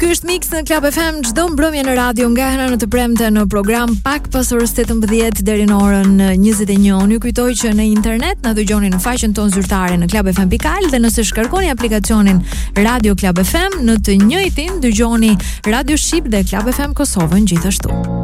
Ky është Mix në Club FM çdo mbrëmje në radio nga hera në të premte në program pak pas orës 18 deri në orën 21. Unë ju kujtoj që në internet na dëgjoni në faqen tonë zyrtare në clubfm.al dhe nëse shkarkoni aplikacionin Radio Club FM në të njëjtin dëgjoni Radio Shqip dhe Club FM Kosovën gjithashtu.